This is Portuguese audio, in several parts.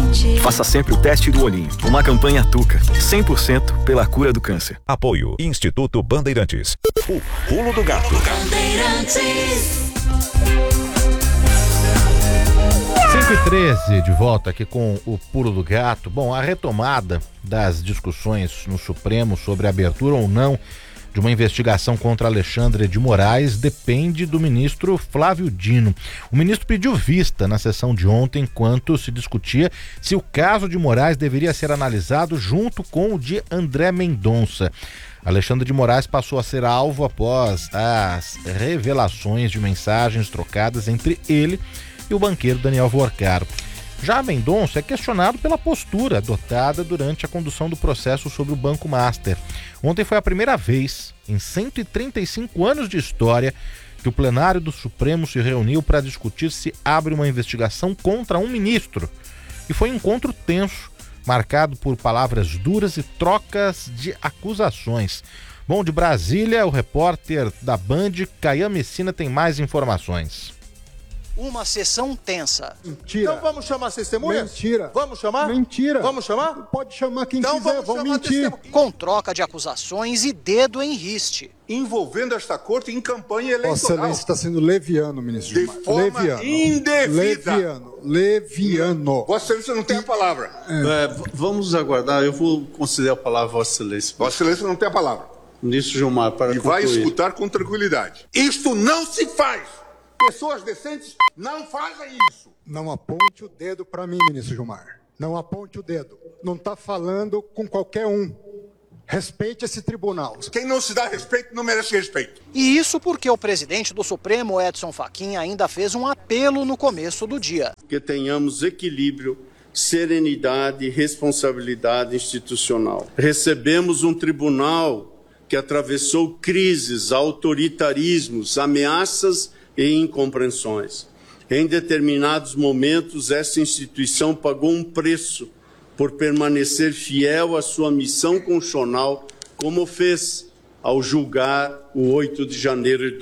Faça sempre o teste do olhinho. Uma campanha Tuca. 100% pela cura do câncer. Apoio Instituto Bandeirantes. O Pulo do Gato. Bandeirantes. 5h13, de volta aqui com o Pulo do Gato. Bom, a retomada das discussões no Supremo sobre a abertura ou não de uma investigação contra Alexandre de Moraes depende do ministro Flávio Dino. O ministro pediu vista na sessão de ontem enquanto se discutia se o caso de Moraes deveria ser analisado junto com o de André Mendonça. Alexandre de Moraes passou a ser alvo após as revelações de mensagens trocadas entre ele e o banqueiro Daniel Vorcaro. Já Mendonça é questionado pela postura adotada durante a condução do processo sobre o Banco Master. Ontem foi a primeira vez em 135 anos de história que o plenário do Supremo se reuniu para discutir se abre uma investigação contra um ministro. E foi um encontro tenso, marcado por palavras duras e trocas de acusações. Bom, de Brasília, o repórter da Band, Caian Messina, tem mais informações. Uma sessão tensa. Mentira. Então vamos chamar as testemunhas? Mentira. Vamos chamar? Mentira. Vamos chamar? Pode chamar quem então quiser, vão mentir. Com troca de acusações e dedo em riste. Envolvendo esta corte em campanha eleitoral. Vossa Excelência está sendo leviano, ministro De Gilmar. forma leviano. indevida. Leviano. Vossa Excelência não tem a palavra. Vamos aguardar, eu vou conceder a palavra a Vossa Excelência. Vossa Excelência não tem a palavra. Ministro Gilmar, para concluir. E vai escutar com tranquilidade. Isto não se faz. Pessoas decentes não fazem isso. Não aponte o dedo para mim, ministro Gilmar. Não aponte o dedo. Não está falando com qualquer um. Respeite esse tribunal. Quem não se dá respeito não merece respeito. E isso porque o presidente do Supremo, Edson Fachin, ainda fez um apelo no começo do dia. Que tenhamos equilíbrio, serenidade e responsabilidade institucional. Recebemos um tribunal que atravessou crises, autoritarismos, ameaças e incompreensões. Em determinados momentos, essa instituição pagou um preço por permanecer fiel à sua missão constitucional, como fez ao julgar o 8 de janeiro de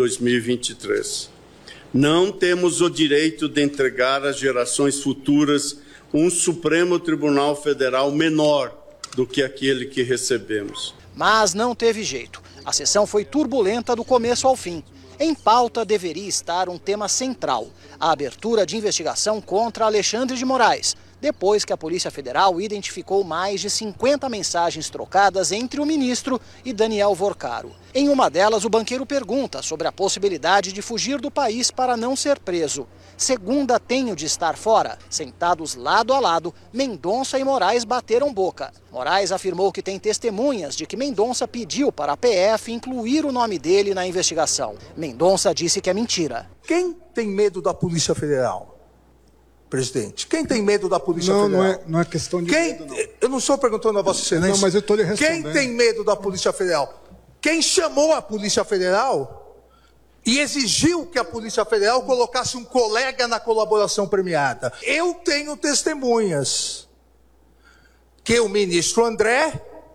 2023. Não temos o direito de entregar às gerações futuras um Supremo Tribunal Federal menor do que aquele que recebemos. Mas não teve jeito. A sessão foi turbulenta do começo ao fim. Em pauta deveria estar um tema central, a abertura de investigação contra Alexandre de Moraes, depois que a Polícia Federal identificou mais de 50 mensagens trocadas entre o ministro e Daniel Vorcaro. Em uma delas, o banqueiro pergunta sobre a possibilidade de fugir do país para não ser preso. Segunda tem o de estar fora. Sentados lado a lado, Mendonça e Moraes bateram boca. Moraes afirmou que tem testemunhas de que Mendonça pediu para a PF incluir o nome dele na investigação. Mendonça disse que é mentira. Quem tem medo da Polícia Federal? Presidente, quem tem medo da Polícia Federal? Não é questão de medo, não. Eu não estou perguntando a Vossa Excelência. Não, mas eu estou lhe respondendo. Quem tem medo da Polícia Federal? Quem chamou a Polícia Federal e exigiu que a Polícia Federal colocasse um colega na colaboração premiada? Eu tenho testemunhas que o ministro André,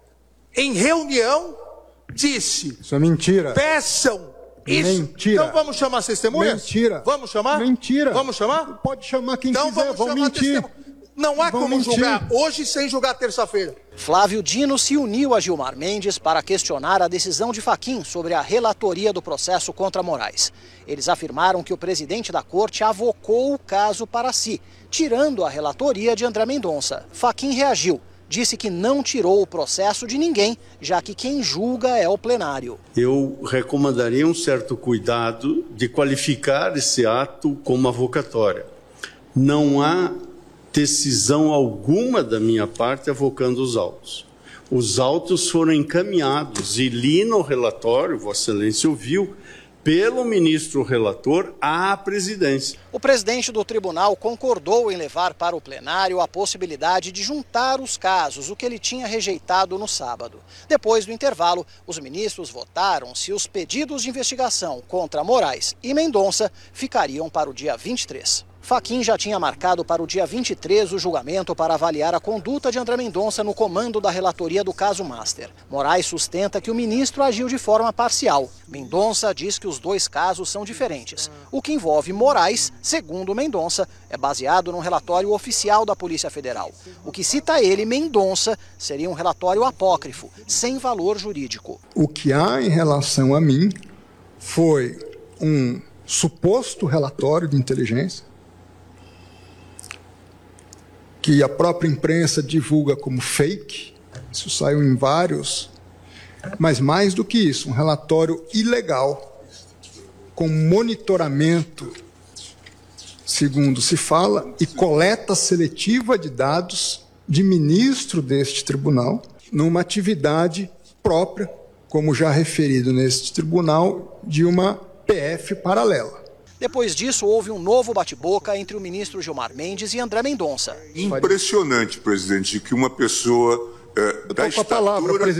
em reunião, disse... Isso é mentira. Peçam isso. Mentira. Então vamos chamar as testemunhas? Mentira. Vamos chamar? Mentira. Vamos chamar? Pode chamar quem então quiser, vão mentir. Não há como mentir. julgar hoje sem julgar terça-feira. Flávio Dino se uniu a Gilmar Mendes para questionar a decisão de Fachin sobre a relatoria do processo contra Moraes. Eles afirmaram que o presidente da corte avocou o caso para si, tirando a relatoria de André Mendonça. Fachin reagiu. Disse que não tirou o processo de ninguém, já que quem julga é o plenário. Eu recomendaria um certo cuidado de qualificar esse ato como avocatória. Não há decisão alguma da minha parte avocando os autos. Os autos foram encaminhados e li no relatório, Vossa Excelência ouviu, pelo ministro relator à presidência. O presidente do tribunal concordou em levar para o plenário a possibilidade de juntar os casos, o que ele tinha rejeitado no sábado. Depois do intervalo, os ministros votaram se os pedidos de investigação contra Moraes e Mendonça ficariam para o dia 23. Fachin já tinha marcado para o dia 23 o julgamento para avaliar a conduta de André Mendonça no comando da relatoria do caso Master. Moraes sustenta que o ministro agiu de forma parcial. Mendonça diz que os dois casos são diferentes. O que envolve Moraes, segundo Mendonça, é baseado num relatório oficial da Polícia Federal. O que cita ele, Mendonça, seria um relatório apócrifo, sem valor jurídico. O que há em relação a mim foi um suposto relatório de inteligência que a própria imprensa divulga como fake, isso saiu em vários, mas mais do que isso, um relatório ilegal, com monitoramento, segundo se fala, e coleta seletiva de dados de ministro deste tribunal, numa atividade própria, como já referido neste tribunal, de uma PF paralela. Depois disso, houve um novo bate-boca entre o ministro Gilmar Mendes e André Mendonça. Impressionante, presidente, que uma pessoa da estatura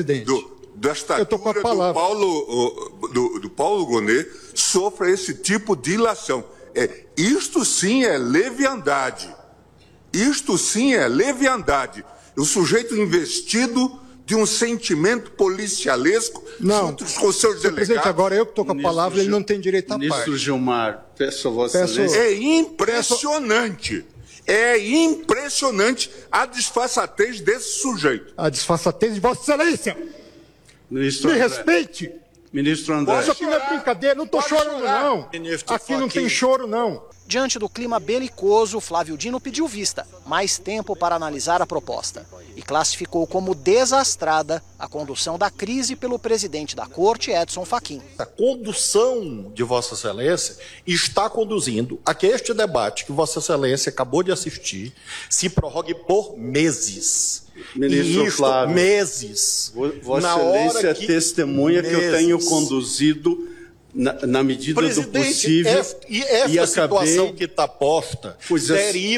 do Paulo Gonet sofra esse tipo de ilação. Isto sim é leviandade. Isto sim é leviandade. O sujeito investido de um sentimento policialesco junto com seus delegados. Presidente, agora eu que estou com a palavra, ele não tem direito à parte. Ministro Gilmar, peço a Vossa Excelência. É impressionante. É impressionante a disfarçatez desse sujeito. A disfarçatez de Vossa Excelência. Ministro Me André. respeite. Ministro André. Isso aqui não é brincadeira, não estou chorando não. Aqui não tem choro não. Diante do clima belicoso, Flávio Dino pediu vista, mais tempo para analisar a proposta, e classificou como desastrada a condução da crise pelo presidente da Corte, Edson Fachin. A condução de Vossa Excelência está conduzindo a que este debate que Vossa Excelência acabou de assistir se prorrogue por meses. Ministro Flávio, meses. Vossa Excelência é testemunha que eu tenho conduzido na medida do possível. E essa situação que está posta deriva